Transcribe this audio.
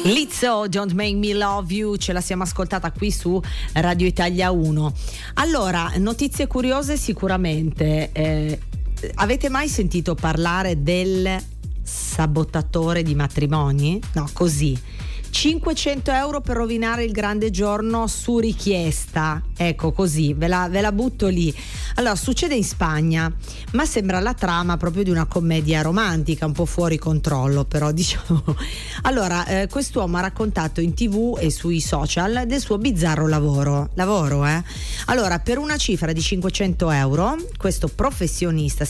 Lizzo, Don't Make Me Love You, ce la siamo ascoltata qui su Radio Italia 1. Allora, notizie curiose sicuramente. Avete mai sentito parlare del sabotatore di matrimoni? No, così. 500 euro per rovinare il grande giorno su richiesta, ecco, così ve la butto lì. Allora, succede in Spagna, ma sembra la trama proprio di una commedia romantica, un po' fuori controllo, però diciamo. Allora, quest'uomo ha raccontato in TV e sui social del suo bizzarro lavoro. Allora, per una cifra di 500 euro questo professionista